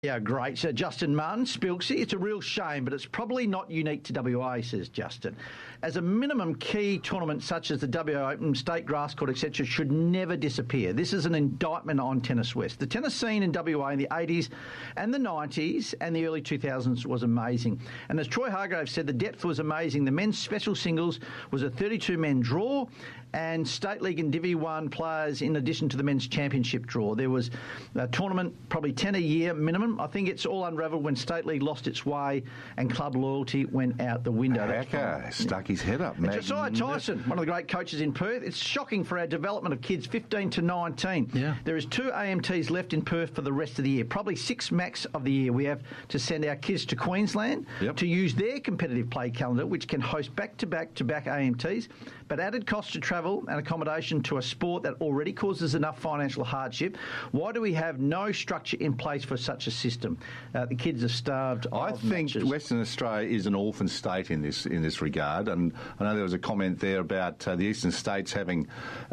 Yeah, great. So Justin Martin, Spilksy, it's a real shame, but it's probably not unique to WA, says Justin. As a minimum, key tournaments such as the WA Open, State Grass Court, etc. should never disappear. This is an indictment on Tennis West. The tennis scene in WA in the 80s and the 90s and the early 2000s was amazing. And as Troy Hargrave said, the depth was amazing. The men's special singles was a 32-man draw, and State League and Divi 1 players in addition to the men's championship draw. There was a tournament, probably 10 a year minimum. I think it's all unravelled when State League lost its way and club loyalty went out the window. Hacker stuck his head up. Josiah Tyson, one of the great coaches in Perth. It's shocking for our development of kids 15 to 19. Yeah. There is 2 AMTs left in Perth for the rest of the year, probably 6 max of the year. We have to send our kids to Queensland to use their competitive play calendar, which can host back-to-back AMTs, but added cost to travel and accommodation to a sport that already causes enough financial hardship. Why do we have no structure in place for such a system? The kids are starved. I think matches. Western Australia is an orphan state in this regard, and I know there was a comment there about the eastern states having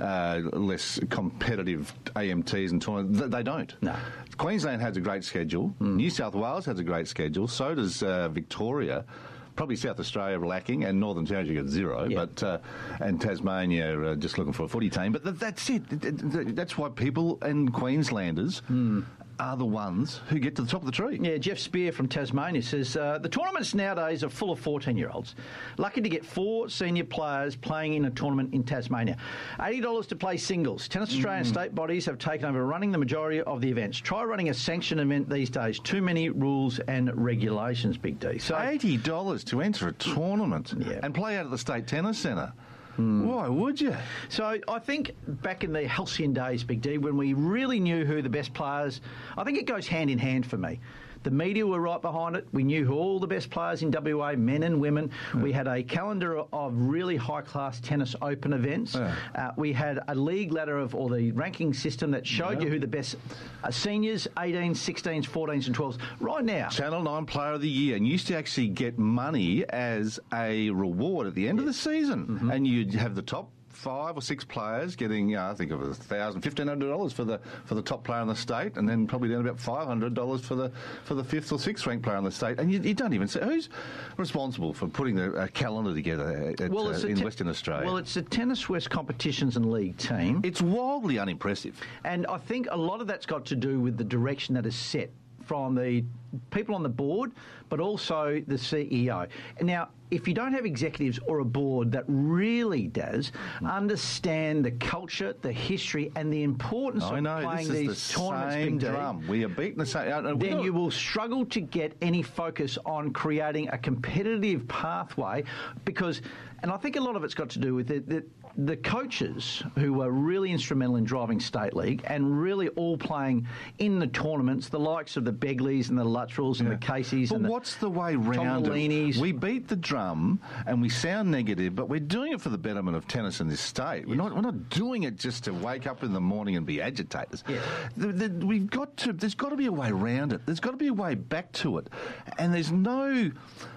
less competitive AMTs and tournaments. They don't. No. Queensland has a great schedule. New South Wales has a great schedule. So does Victoria. Probably South Australia lacking, and Northern Territory got 0, but and Tasmania just looking for a footy team. But that's it. That's why people and Queenslanders are the ones who get to the top of the tree. Yeah, Jeff Spear from Tasmania says, the tournaments nowadays are full of 14-year-olds. Lucky to get 4 senior players playing in a tournament in Tasmania. $80 to play singles. Tennis Australia and state bodies have taken over running the majority of the events. Try running a sanctioned event these days. Too many rules and regulations, Big D. So $80 to enter a tournament and play out at the State Tennis Centre. Why would you? So I think back in the halcyon days, Big D, when we really knew who the best players, I think it goes hand in hand for me. The media were right behind it. We knew who all the best players in WA, men and women. We had a calendar of really high-class tennis open events. We had a league ladder or the ranking system that showed you who the best seniors, 18s, 16s, 14s and 12s. Right now. Channel 9 Player of the Year, and you used to actually get money as a reward at the end of the season. And you'd have the top 5 or 6 players getting, I think of $1,000, $1,500 for the top player in the state, and then probably down about $500 for the 5th or 6th ranked player in the state. And you don't even say who's responsible for putting the calendar together in Western Australia. Well, it's the Tennis West Competitions and League team. It's wildly unimpressive, and I think a lot of that's got to do with the direction that is set from the people on the board, but also the CEO. Now, if you don't have executives or a board that really does understand the culture, the history, and the importance of playing these tournaments, Big drum. We are beating the same. Then you will struggle to get any focus on creating a competitive pathway, because, and I think a lot of it's got to do with the coaches who were really instrumental in driving State League and really all playing in the tournaments, the likes of the Begleys and the Luttrells and the Caseys. But what's the way round it? We beat the drum and we sound negative, but we're doing it for the betterment of tennis in this state. We're not doing it just to wake up in the morning and be agitators. There's got to be a way around it. There's got to be a way back to it, and there's no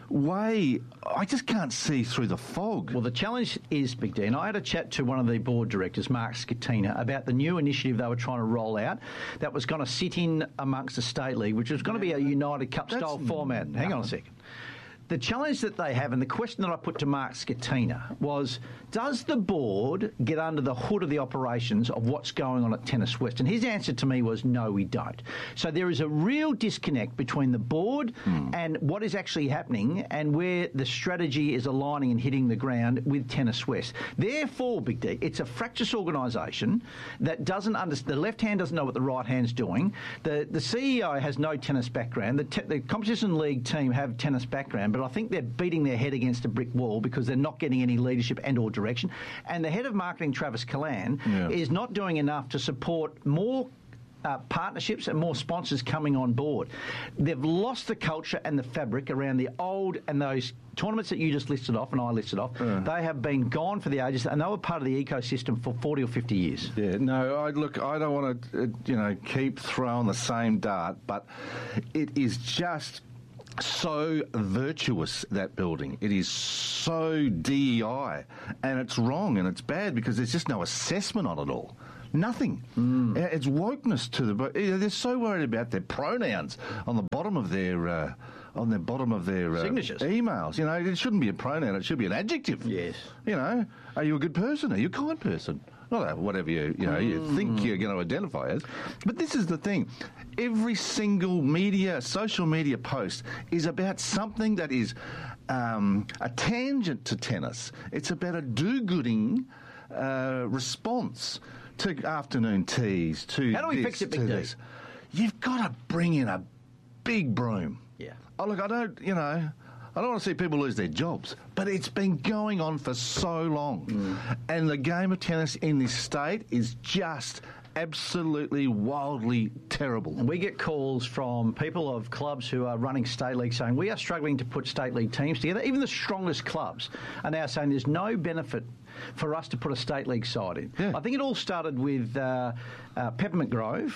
way. I just can't see through the fog. Well, the challenge is, Big D, and I had a chat to one of the board directors, Mark Scatina, about the new initiative they were trying to roll out that was going to sit in amongst the State League, which was going to be a United Cup style format. Hang on a second. The challenge that they have, and the question that I put to Mark Scatina was, does the board get under the hood of the operations of what's going on at Tennis West? And his answer to me was, no, we don't. So there is a real disconnect between the board and what is actually happening and where the strategy is aligning and hitting the ground with Tennis West. Therefore, Big D, it's a fractious organisation that doesn't understand. The left hand doesn't know what the right hand's doing. The CEO has no tennis background. The Competition League team have tennis background, but I think they're beating their head against a brick wall because they're not getting any leadership and or direction. And the head of marketing, Travis Callan, is not doing enough to support more partnerships and more sponsors coming on board. They've lost the culture and the fabric around the old and those tournaments that you just listed off and I listed off. They have been gone for the ages, and they were part of the ecosystem for 40 or 50 years. Yeah, no, I don't want to keep throwing the same dart, but it is just so virtuous, that building. It is so DEI, and it's wrong and it's bad because there's just no assessment on it all. Nothing. It's wokeness to the. They're so worried about their pronouns on the bottom of their signatures, emails. You know, it shouldn't be a pronoun; it should be an adjective. Yes. You know, are you a good person? Are you a kind person? Not whatever you think you're going to identify as. But this is the thing: every single social media post is about something that is a tangent to tennis. It's about a do-gooding response to afternoon teas. How do we fix it, Big D? You've got to bring in a big broom. Yeah. Oh, look, I don't want to see people lose their jobs, but it's been going on for so long. And the game of tennis in this state is just absolutely wildly terrible. And we get calls from people of clubs who are running state league saying we are struggling to put state league teams together. Even the strongest clubs are now saying there's no benefit for us to put a state league side in. Yeah. I think it all started with Peppermint Grove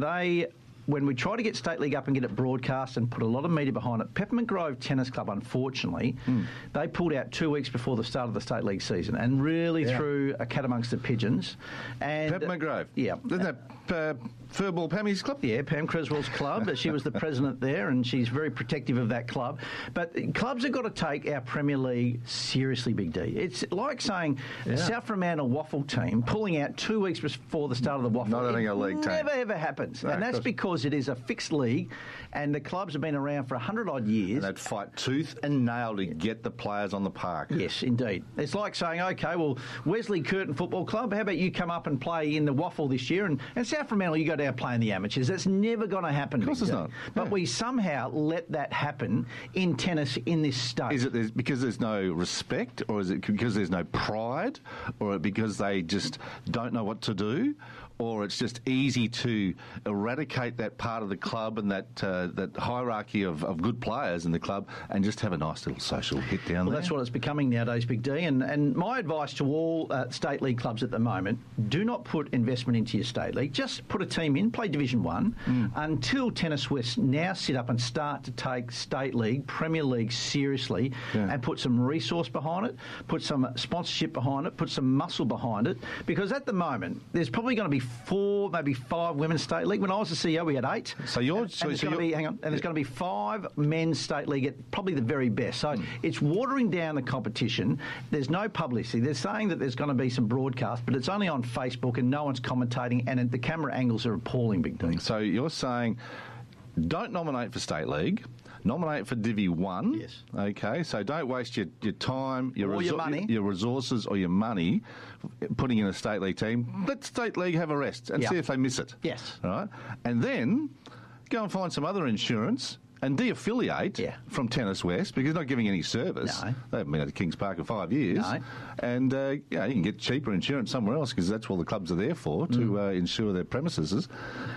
when we tried to get State League up and get it broadcast and put a lot of media behind it. Peppermint Grove Tennis Club, unfortunately, they pulled out 2 weeks before the start of the State League season and really threw a cat amongst the pigeons. And Peppermint Grove? Yeah. Isn't that Furball Pammy's club? Yeah, Pam Creswell's club. She was the president there, and she's very protective of that club. But clubs have got to take our Premier League seriously, Big D. It's like saying South Fremantle waffle team pulling out 2 weeks before the start of the waffle. Not having a league team. Never, ever happens. No, and that's because it is a fixed league, and the clubs have been around for 100-odd years. And they'd fight tooth and nail to get the players on the park. Yes, indeed. It's like saying, OK, well, Wesley Curtin Football Club, how about you come up and play in the waffle this year? And South Fremantle, you go down playing the amateurs. That's never going to happen. Of course it's not. But we somehow let that happen in tennis in this state. Is it because there's no respect, or is it because there's no pride, or because they just don't know what to do? Or it's just easy to eradicate that part of the club and that hierarchy of good players in the club and just have a nice little social hit down there? Well, that's what it's becoming nowadays, Big D. And my advice to all state league clubs at the moment, do not put investment into your state league. Just put a team in, play Division 1, until Tennis West now sit up and start to take state league, Premier League seriously and put some resource behind it, put some sponsorship behind it, put some muscle behind it. Because at the moment, there's probably going to be 4, maybe 5 women's state league. When I was the CEO, we had 8. So there's going to be 5 men's state league at probably the very best. So it's watering down the competition. There's no publicity. They're saying that there's going to be some broadcast, but it's only on Facebook and no one's commentating, and the camera angles are appalling, Big D. So you're saying don't nominate for state league. Nominate for Divi 1. Yes. Okay, so don't waste your time, your money, your resources or your money putting in a state league team. Let state league have a rest and see if they miss it. Yes. All right? And then go and find some other insurance and de-affiliate from Tennis West because they're not giving any service. No. They haven't been at Kings Park in 5 years. No. And you can get cheaper insurance somewhere else because that's what the clubs are there for, to insure their premises.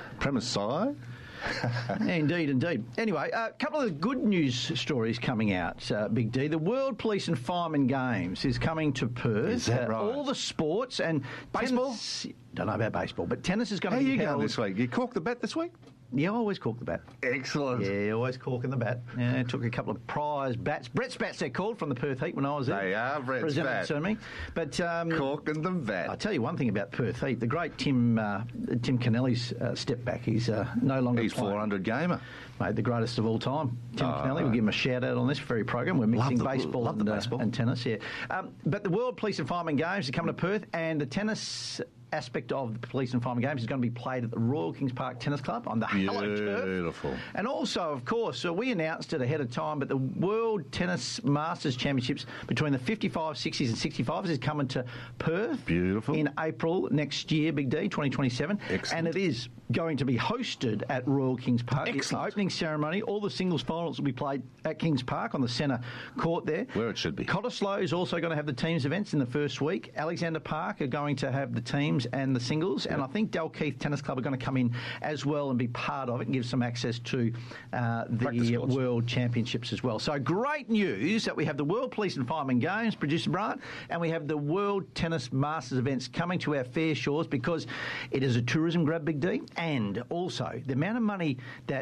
Indeed. Anyway, a couple of good news stories coming out, Big D. The World Police and Firemen Games is coming to Perth. Is that right? All the sports and baseball? Don't know about baseball, but tennis is going to be held. How are you going this week? You cork the bat this week? Yeah, I always cork the bat. Excellent. Yeah, always corking the bat. Yeah, took a couple of prize bats. Brett's bats, they're called, from the Perth Heat when I was there. They are Brett's presented bats. to me. But, corking the bat. I'll tell you one thing about Perth Heat. The great Tim Kennelly's step back. He's no longer He's playing. 400 gamer. Mate, the greatest of all time. Tim Kennelly. We'll give him a shout out on this very program. We're mixing baseball and tennis, but the World Police and Firemen Games are coming to Perth, and the tennis aspect of the Police and Firemen Games is going to be played at the Royal Kings Park Tennis Club on the Hello Turf. Beautiful. And also, of course, we announced it ahead of time, but the World Tennis Masters Championships between the 55, 60s and 65s is coming to Perth. Beautiful. In April next year, Big D, 2027. Excellent. And it is going to be hosted at Royal Kings Park. Excellent. The opening ceremony, all the singles finals will be played at Kings Park on the centre court there. Where it should be. Cottesloe is also going to have the teams events in the first week. Alexander Park are going to have the teams and the singles, and I think Dalkeith Tennis Club are going to come in as well and be part of it and give some access to the World Championships as well. So great news that we have the World Police and Firemen Games, producer Brian, and we have the World Tennis Masters events coming to our fair shores because it is a tourism grab, Big D, and also the amount of money that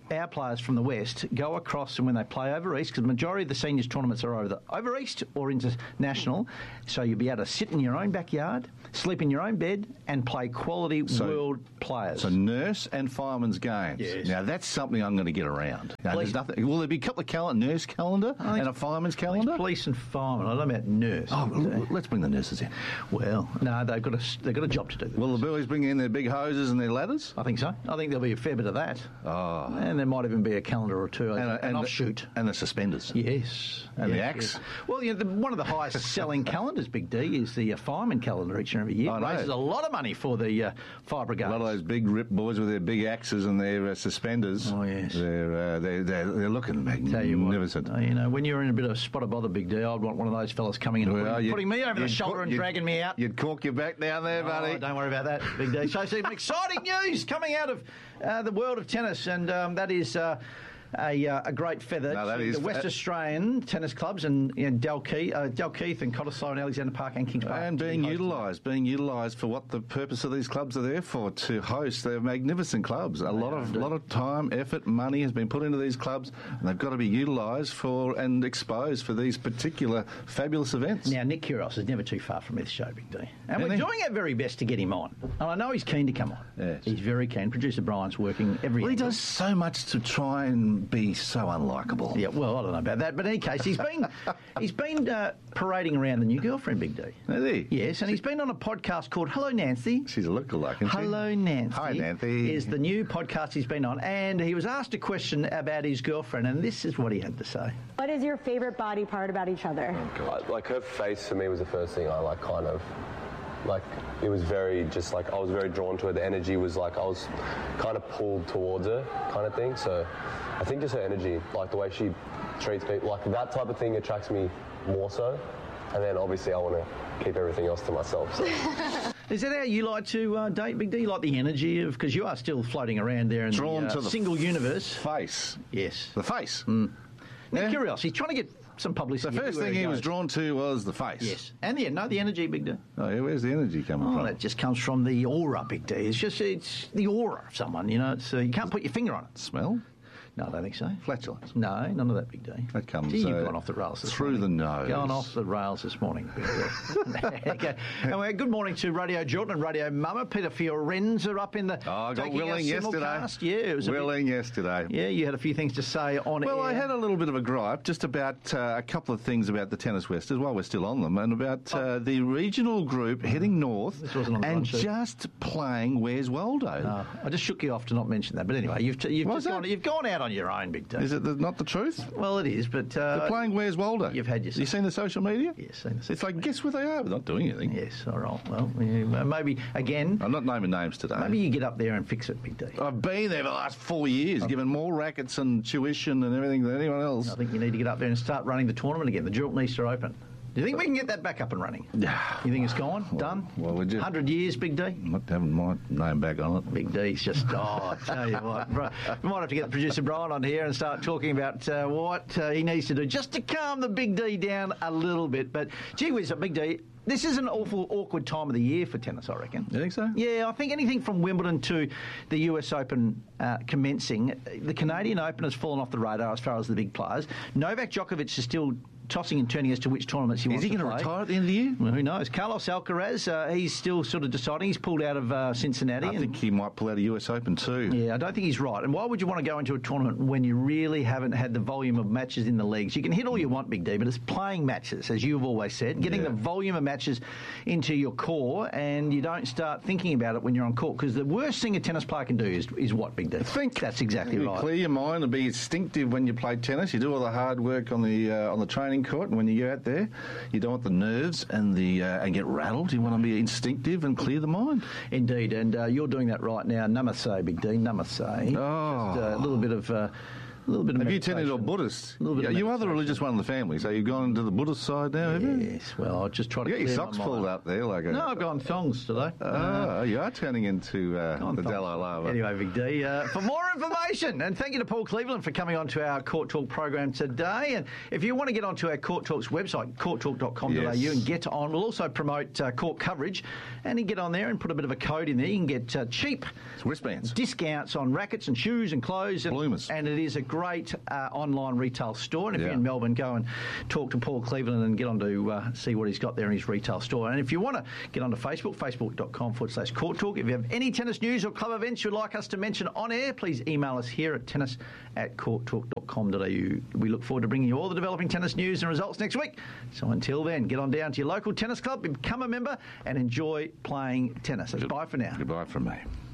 our players from the West go across, and when they play over East, because the majority of the seniors tournaments are over East or international, so you'll be able to sit in your own backyard, sleep in your own bed, and play quality world players. So nurse and fireman's games. Yes. Now, that's something I'm going to get around. Now, there's nothing. Will there be a couple of nurse calendar and a fireman's calendar? Police and firemen. I don't know about nurse. Oh, let's bring the nurses in. Well, no, they've got a job to do. Will the boys bring in their big hoses and their ladders? I think so. I think there'll be a fair bit of that. Oh. And there might even be a calendar or two. And offshoot. And the suspenders. Yes. And the axe. Yes. Well, one of the highest selling calendars, Big D, is the fireman calendar each and every year. It raises a lot of money for the fire brigade. A lot of those big rip boys with their big axes and their suspenders. Oh, yes. They're looking magnificent. When you're in a bit of a spot of bother, Big D, I'd want one of those fellas coming in and putting me over the shoulder and dragging me out. You'd cork your back down there, buddy. Don't worry about that, Big D. So some exciting news coming out of the world of tennis, and that is a great feather to the West Australian tennis clubs and Dalkeith and Cottesloe and Alexander Park and Kings Park. And being utilised for what the purpose of these clubs are there for, to host. They're magnificent clubs. A lot of time, effort, money has been put into these clubs, and they've got to be utilised for and exposed for these particular fabulous events. Now, Nick Kyrgios is never too far from this show, Big D. And we're doing our very best to get him on. And I know he's keen to come on. Yes. He's very keen. Producer Brian's working every Well, he does so much to try and be so unlikable. Yeah, well, I don't know about that. But in any case, he's been parading around the new girlfriend, Big D. Is he? Yes, and he's been on a podcast called Hello, Nancy. She's a lookalike, isn't she? Hello, Nancy. Hi, Nancy. Is the new podcast he's been on. And he was asked a question about his girlfriend, and this is what he had to say. What is your favourite body part about each other? Like, her face for me was the first thing I it was very just like, I was very drawn to her. The energy was like, I was kind of pulled towards her kind of thing. So I think just her energy, like the way she treats people, like that type of thing attracts me more so. And then obviously I want to keep everything else to myself. So. Is that how you like to date, Big D? You like the energy of, because you are still floating around there in the single universe. Face. Yes. The face. Now, Kyrgios, he's trying to get some publicity. The first thing he was drawn to was the face. Yes. And the energy, Big D. Oh, yeah, where's the energy coming from? That just comes from the aura, Big D. It's the aura of someone, you can't put your finger on it. Smell? No, I don't think so. Flatulence? No, none of that, Big D. That comes... You've gone off the rails this through morning. the nose. Gone off the rails this morning, Big D. Okay. And good morning to Radio Jordan and Radio Mama. Peter Fiorenza up in the... Oh, I got Willing yesterday. Yeah, it was Willing yesterday. Yeah, you had a few things to say on air. Well, I had a little bit of a gripe just about a couple of things about the Tennis West, as while we're still on them, and about the regional group heading north and just playing Where's Waldo. I just shook you off to not mention that, but anyway, you've gone out on your own, Big D. Is it not the truth? Well, it is, but... They're playing Where's Waldo. You've had your... You seen the social media? Yes, seen the social It's like, guess where they are? They're not doing anything. Yes, all right. Well, maybe, again... I'm not naming names today. Maybe you get up there and fix it, Big D. I've been there for the last 4 years, given more rackets and tuition and everything than anyone else. I think you need to get up there and start running the tournament again, the Jewel Easter Open. Do you think we can get that back up and running? Yeah. You think it's gone? Done? Well, 100 years, Big D? I'm not having my name back on it. Big D's just, I tell you what. We might have to get producer Brian on here and start talking about what he needs to do just to calm the Big D down a little bit. But, gee whiz, Big D, this is an awful awkward time of the year for tennis, I reckon. You think so? Yeah, I think anything from Wimbledon to the US Open commencing, the Canadian Open has fallen off the radar as far as the big players. Novak Djokovic is still tossing and turning as to which tournaments he wants to play. Is he going to retire at the end of the year? Well, who knows? Carlos Alcaraz, he's still sort of deciding. He's pulled out of Cincinnati. I think he might pull out of US Open too. Yeah, I don't think he's right. And why would you want to go into a tournament when you really haven't had the volume of matches in the leagues? You can hit all you want, Big D, but it's playing matches, as you've always said, getting the volume of matches into your core, and you don't start thinking about it when you're on court, because the worst thing a tennis player can do is what, Big D? Think. That's exactly right. Clear your mind and be instinctive when you play tennis. You do all the hard work on the training court, and when you go out there, you don't want the nerves and get rattled. You want to be instinctive and clear the mind. Indeed, and you're doing that right now. Namaste, Big D. Namaste. Oh. Just a little bit of A little bit of Have you meditation. turned into a Buddhist? A little bit of You are the meditation. religious one in the family, so you've gone into the Buddhist side now, have you? Yes, well, I just try to You got your clear socks my pulled mind. up there like a... No, I've gone thongs today. You are turning into the Thongs. Dalai Lama. Anyway, Big D, for more information, and thank you to Paul Cleveland for coming on to our Court Talk program today. And if you want to get onto our Court Talks website, courttalk.com.au, Yes. and get on, we'll also promote court coverage. And you can get on there and put a bit of a code in there. You can get cheap It's wristbands. discounts on rackets and shoes and clothes. Bloomers. And it is a great online retail store. And if Yeah. you're in Melbourne, go and talk to Paul Cleveland and get on to see what he's got there in his retail store. And if you want to get onto Facebook, facebook.com/Court Talk. If you have any tennis news or club events you'd like us to mention on air, please email us here at tennis@courttalk.com.au. We look forward to bringing you all the developing tennis news and results next week. So until then, get on down to your local tennis club, become a member, and enjoy playing tennis. That's bye for now. Goodbye from me.